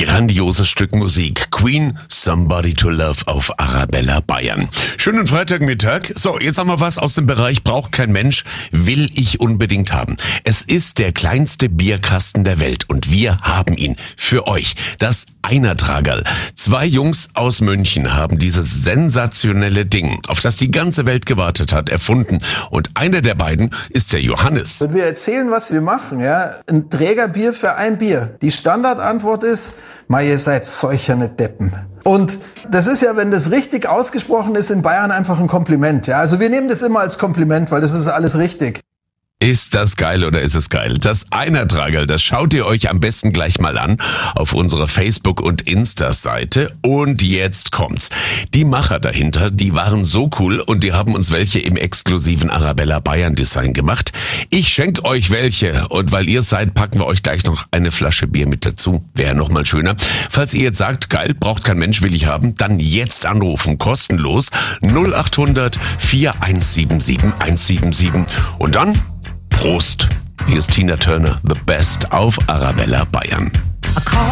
Grandioses Stück Musik. Queen, Somebody to Love auf Arabella Bayern. Schönen Freitagmittag. So, jetzt haben wir was aus dem Bereich braucht kein Mensch, will ich unbedingt haben. Es ist der kleinste Bierkasten der Welt und wir haben ihn für euch. Das Einertragerl. 2 Jungs aus München haben dieses sensationelle Ding, auf das die ganze Welt gewartet hat, erfunden. Und einer der beiden ist der Johannes. Wenn wir erzählen, was wir machen, ja, ein Trägerbier für ein Bier. Die Standardantwort ist, ihr seid solche Deppen. Und das ist ja, wenn das richtig ausgesprochen ist, in Bayern einfach ein Kompliment. Ja, also wir nehmen das immer als Kompliment, weil das ist alles richtig. Ist das geil oder ist es geil? Das Einertragerl, das schaut ihr euch am besten gleich mal an auf unserer Facebook- und Insta-Seite. Und jetzt kommt's. Die Macher dahinter, die waren so cool und die haben uns welche im exklusiven Arabella Bayern Design gemacht. Ich schenke euch welche und weil ihr seid, packen wir euch gleich noch eine Flasche Bier mit dazu. Wäre noch mal schöner. Falls ihr jetzt sagt, geil, braucht kein Mensch, will ich haben, dann jetzt anrufen, kostenlos 0800 4177 177 und dann Prost. Hier ist Tina Turner, The Best auf Arabella Bayern.